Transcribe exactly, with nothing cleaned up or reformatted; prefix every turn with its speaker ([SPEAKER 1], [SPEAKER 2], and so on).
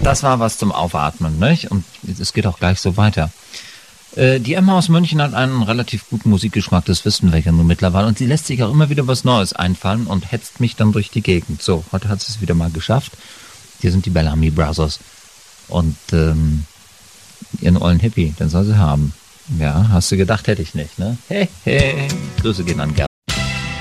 [SPEAKER 1] Das war was zum Aufatmen, nicht? Und es geht auch gleich so weiter. Äh, die Emma aus München hat einen relativ guten Musikgeschmack, das wissen wir ja nun mittlerweile. Und sie lässt sich auch immer wieder was Neues einfallen und hetzt mich dann durch die Gegend. So, heute hat sie es wieder mal geschafft. Hier sind die Bellamy Brothers. Und ähm, ihren ollen Hippie, den soll sie haben. Ja, hast du gedacht, hätte ich nicht, ne? Hey, hey. Grüße gehen an Gerd.